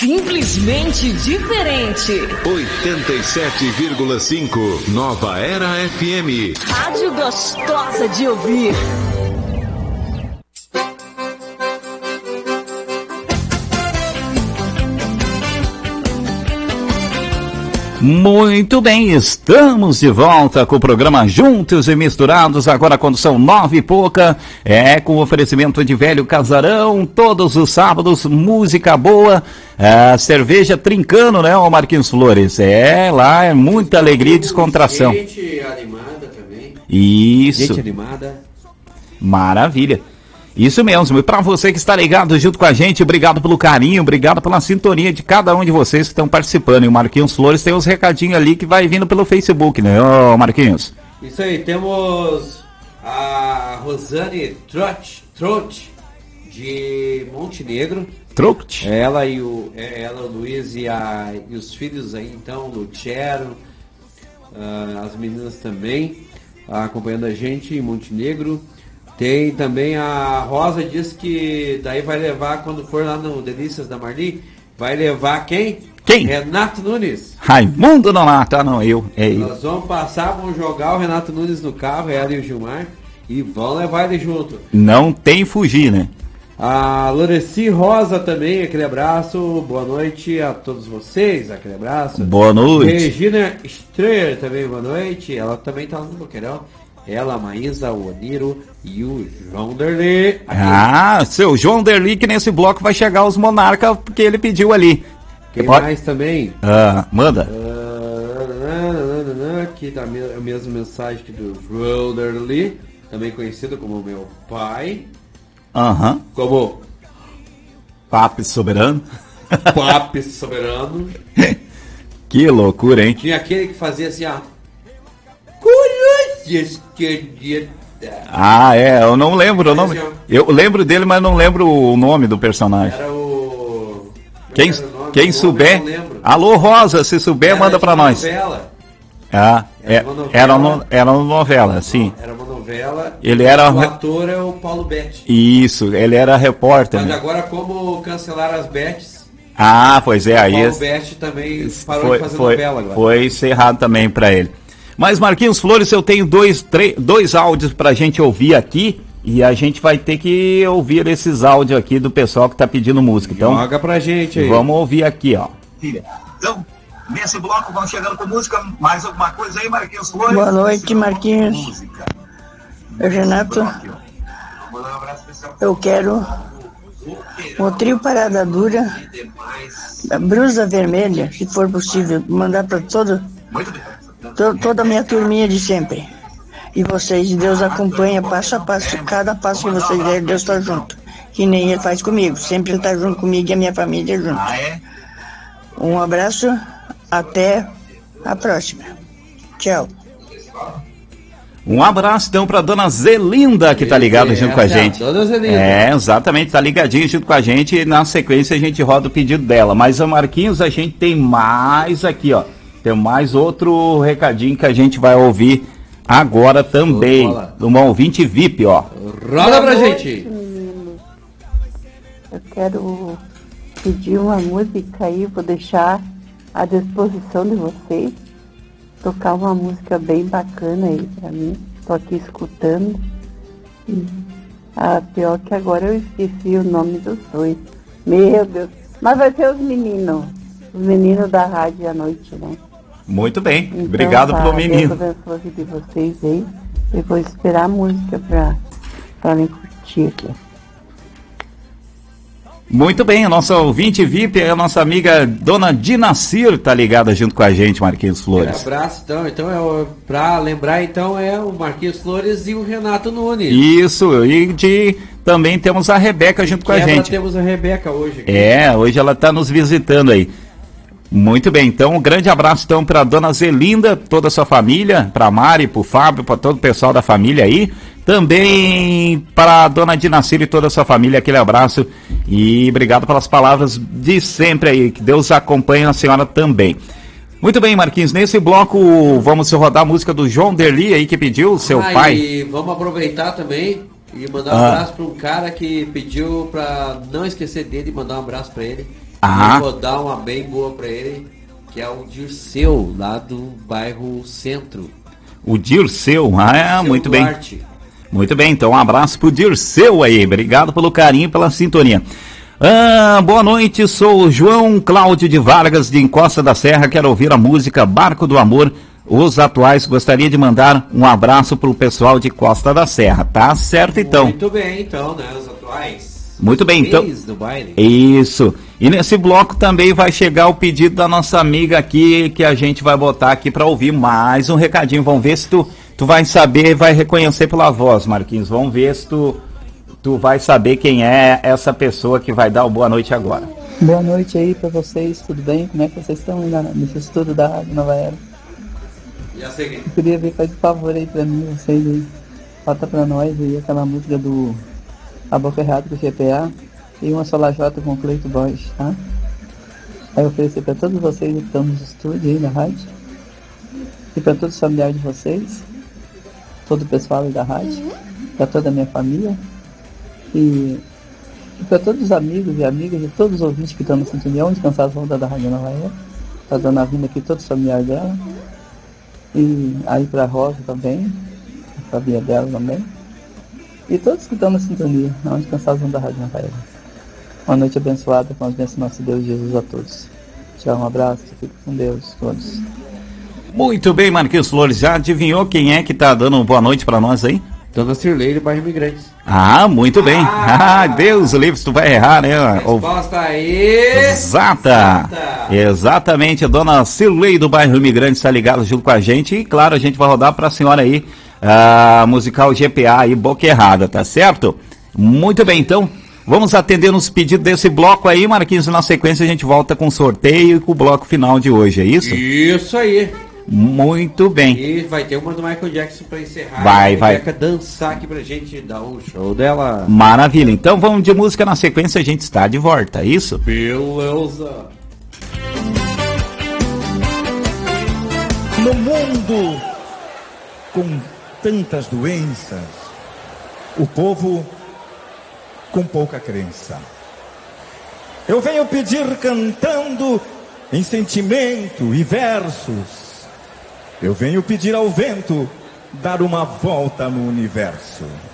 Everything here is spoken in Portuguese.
Simplesmente diferente. 87,5 Nova Era FM. Rádio gostosa de ouvir. Muito bem, estamos de volta com o programa Juntos e Misturados, agora quando são 9h pouca, com oferecimento de Velho Casarão, todos os sábados, música boa, cerveja trincando, né, ô Marquinhos Flores? Lá é muita alegria e descontração. Gente animada também. Isso. Gente animada. Maravilha. Isso mesmo, e para você que está ligado junto com a gente, obrigado pelo carinho, obrigado pela sintonia de cada um de vocês que estão participando. E o Marquinhos Flores tem uns recadinhos ali que vai vindo pelo Facebook, né, ô Marquinhos? Isso aí, temos a Rosane Trout de Montenegro. Trout? Ela, o Luiz e os filhos aí, então, Luciano, as meninas também, acompanhando a gente em Montenegro. Tem também a Rosa, diz que daí vai levar, quando for lá no Delícias da Marli, vai levar quem? Quem? Renato Nunes. Raimundo Nonato, não, eu. Nós vamos passar, vamos jogar o Renato Nunes no carro, ela e o Gilmar, e vão levar ele junto. Não tem fugir, né? A Loreci Rosa também, aquele abraço, boa noite a todos vocês, aquele abraço. Boa noite. Regina Streyer também, boa noite, ela também tá lá no Boqueirão. Ela, a Maísa, o Oniro e o João Derli. Seu João Derli, que nesse bloco vai chegar os Monarca, porque ele pediu ali. Quem mais também? Manda. Aqui tá a mesma mensagem aqui do João Derli, também conhecido como meu pai. Como? Papi Soberano. Papi Soberano. Que loucura, hein? Tinha aquele que fazia assim, ó. Eu não lembro o nome. Eu lembro dele, mas não lembro o nome do personagem. Era o... Quem souber... Alô, Rosa, se souber, manda pra nós. Novela. Era uma novela, sim. Era uma novela. O ator é o Paulo Betti. Isso, ele era repórter. Mas agora, como cancelaram as Betts... Pois é, aí... O Paulo Betti também parou de fazer novela agora. Foi encerrado também pra ele. Mas, Marquinhos Flores, eu tenho dois áudios pra gente ouvir aqui, e a gente vai ter que ouvir esses áudios aqui do pessoal que tá pedindo música. Então, joga pra gente aí. Vamos ouvir aqui, ó. Então, nesse bloco vamos chegando com música. Mais alguma coisa aí, Marquinhos Flores? Boa noite, Marquinhos. Renato, eu quero o trio Parada Dura, a Brusa Vermelha, se for possível, mandar para toda a minha turminha de sempre. E vocês, Deus acompanha passo a passo, cada passo que vocês derem, Deus está junto. Que nem Ele faz comigo, sempre Ele está junto comigo e a minha família junto. Um abraço, até a próxima. Tchau. Um abraço então pra dona Zelinda, que tá ligada junto com a gente. Dona Zelinda. Exatamente, tá ligadinho junto com a gente, e na sequência a gente roda o pedido dela. Mas a Marquinhos, a gente tem mais aqui, ó. Tem mais outro recadinho que a gente vai ouvir agora também. De uma ouvinte VIP, ó. Roda pra gente. Eu quero pedir uma música aí, vou deixar à disposição de vocês. Tocar uma música bem bacana aí pra mim. Tô aqui escutando. Pior que agora eu esqueci o nome dos dois. Meu Deus. Mas vai ser os meninos da rádio à noite, né? Muito bem, então, obrigado pelo menino. Deus abençoe a vida de vocês aí. Eu vou esperar a música pra me curtir aqui. Muito bem, a nossa ouvinte VIP é a nossa amiga Dona Dinacir, tá ligada junto com a gente, Marquinhos Flores. Um abraço, então pra lembrar, então, é o Marquinhos Flores e o Renato Nunes. Isso, e também temos a Rebeca junto com a gente. Temos a Rebeca hoje aqui. Hoje ela tá nos visitando aí. Muito bem, então um grande abraço então para dona Zelinda, toda a sua família, para Mari, para o Fábio, para todo o pessoal da família aí, também para a dona Dinacir e toda a sua família, aquele abraço e obrigado pelas palavras de sempre aí, que Deus acompanhe a senhora também. Muito bem, Marquinhos, nesse bloco vamos rodar a música do João Derli aí que pediu, seu pai. E vamos aproveitar também e mandar um abraço para um cara que pediu para não esquecer dele e mandar um abraço para ele. Eu vou dar uma bem boa pra ele, que é o Dirceu, lá do bairro Centro. O Dirceu, muito Duarte. bem. Muito bem, então um abraço pro Dirceu aí. Obrigado pelo carinho e pela sintonia. Boa noite, sou o João Cláudio de Vargas, de Encosta da Serra. Quero ouvir a música Barco do Amor, Os Atuais. Gostaria de mandar um abraço pro pessoal de Costa da Serra. Tá certo, então. Muito bem, então, né? Os Atuais. Muito bem, então. Do baile. Isso. E nesse bloco também vai chegar o pedido da nossa amiga aqui, que a gente vai botar aqui para ouvir mais um recadinho. Vamos ver se tu vai saber, vai reconhecer pela voz, Marquinhos. Vamos ver se tu vai saber quem é essa pessoa que vai dar o boa noite agora. Boa noite aí para vocês, tudo bem? Como é que vocês estão nesse estudo da Rádio Nova Era? Já sei. Eu queria ver, faz um favor aí para mim, vocês aí. Bota para nós aí aquela música do A Boca Errada do GPA e uma Solajota com Cleito Borges, tá? Aí eu oferecer para todos vocês que estão nos estúdios aí na rádio e para todos os familiares de vocês, todo o pessoal aí da rádio, para toda a minha família e para todos os amigos e amigas e todos os ouvintes que estão na sintonia, onde cansados vão da Rádio Nova Era, para a Dona Vinda aqui, todos os familiares dela e aí para a Rosa também, a família dela também. E todos que estão na sintonia, onde cansados vão da Rádio Nova Era. Uma noite abençoada, com as bênçãos do nosso Deus Jesus a todos. Tchau, um abraço, fique com Deus, todos. Muito bem, Marquinhos Flores, já adivinhou quem é que tá dando uma boa noite para nós aí? Dona Cirlei do bairro Imigrantes. Muito bem. Deus o livre, se tu vai errar, né? Resposta aí. Exata. Exatamente, a Dona Cirlei do bairro Imigrantes está ligada junto com a gente e, claro, a gente vai rodar para a senhora aí musical GPA aí, Boca Errada, tá certo? Muito bem, então vamos atender nos pedidos desse bloco aí, Marquinhos, na sequência a gente volta com o sorteio e com o bloco final de hoje, é isso? Isso aí. Muito bem. E vai ter uma do Michael Jackson pra encerrar. Vai. Dançar aqui pra gente dar um show dela. Maravilha, então vamos de música na sequência, a gente está de volta, é isso? Beleza. No mundo com tantas doenças, o povo com pouca crença. Eu venho pedir cantando em sentimento e versos. Eu venho pedir ao vento dar uma volta no universo.